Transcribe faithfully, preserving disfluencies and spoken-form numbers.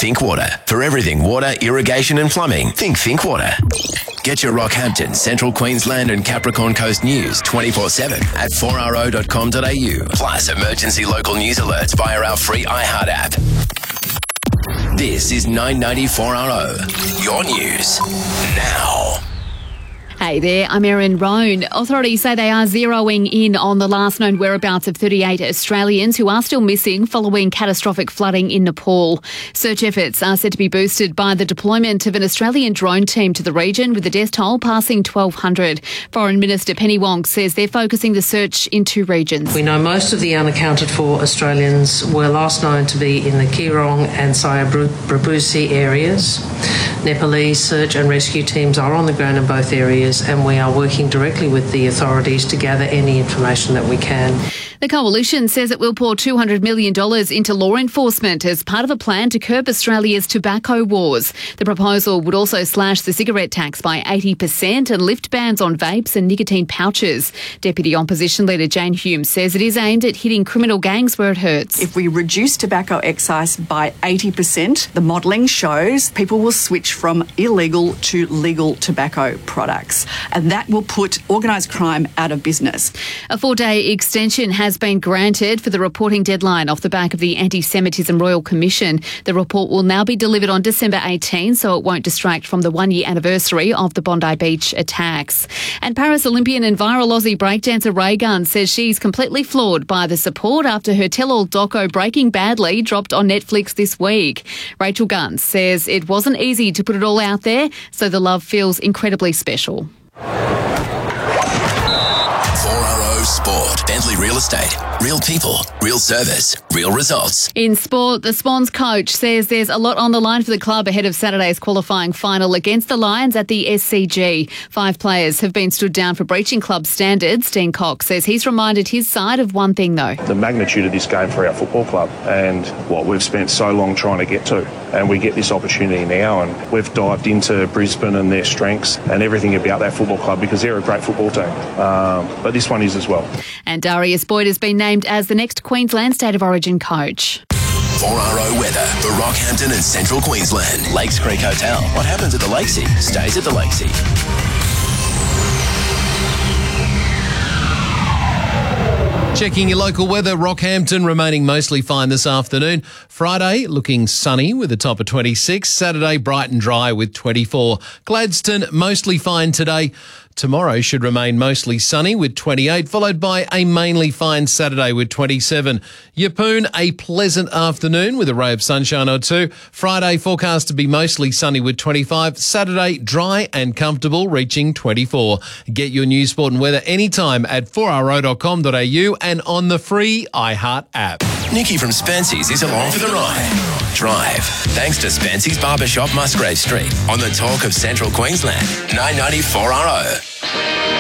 ThinkWater. For everything water, irrigation and plumbing, think ThinkWater. Get your Rockhampton, Central Queensland and Capricorn Coast news twenty-four seven at four r o dot com dot a u. Plus emergency local news alerts via our free iHeart app. This is nine ninety four R O. Your news now. Hey there, I'm Erin Roan. Authorities say they are zeroing in on the last known whereabouts of thirty-eight Australians who are still missing following catastrophic flooding in Nepal. Search efforts are said to be boosted by the deployment of an Australian drone team to the region, with the death toll passing twelve hundred. Foreign Minister Penny Wong says they're focusing the search in two regions. We know most of the unaccounted for Australians were last known to be in the Kirong and Sayabrabusi areas. Nepalese search and rescue teams are on the ground in both areas, and we are working directly with the authorities to gather any information that we can. The Coalition says it will pour two hundred million dollars into law enforcement as part of a plan to curb Australia's tobacco wars. The proposal would also slash the cigarette tax by eighty percent and lift bans on vapes and nicotine pouches. Deputy Opposition Leader Jane Hume says it is aimed at hitting criminal gangs where it hurts. If we reduce tobacco excise by eighty percent, the modelling shows people will switch from illegal to legal tobacco products, and that will put organised crime out of business. A four-day extension has been granted for the reporting deadline off the back of the Anti-Semitism Royal Commission. The report will now be delivered on December eighteenth, so it won't distract from the one-year anniversary of the Bondi Beach attacks. And Paris Olympian and viral Aussie breakdancer Ray Gunn says she's completely floored by the support after her tell-all doco Breaking Badly dropped on Netflix this week. Rachel Gunn says it wasn't easy to put it all out there, so the love feels incredibly special. Sport. Bentley Real Estate. Real people. Real service. Real results. In sport, the Swans coach says there's a lot on the line for the club ahead of Saturday's qualifying final against the Lions at the S C G. Five players have been stood down for breaching club standards. Dean Cox says he's reminded his side of one thing, though. The magnitude of this game for our football club and what we've spent so long trying to get to. And we get this opportunity now, and we've dived into Brisbane and their strengths and everything about that football club because they're a great football team. Um, but this one is as well. And Darius Boyd has been named as the next Queensland State of Origin coach. four R O weather for Rockhampton and Central Queensland. Lakes Creek Hotel. What happens at the Lakesea stays at the Lakesea. Checking your local weather, Rockhampton remaining mostly fine this afternoon. Friday looking sunny with a top of twenty-six. Saturday bright and dry with twenty-four. Gladstone mostly fine today. Tomorrow should remain mostly sunny with twenty-eight, followed by a mainly fine Saturday with twenty-seven. Yeppoon, a pleasant afternoon with a ray of sunshine or two. Friday forecast to be mostly sunny with twenty-five. Saturday dry and comfortable, reaching twenty-four. Get your news, sport and weather anytime at four r o dot com dot a u and on the free iHeart app. Nikki from Spency's is along for the ride. Drive. Thanks to Spency's Barbershop, Musgrave Street, on the talk of Central Queensland. nine ninety four R O.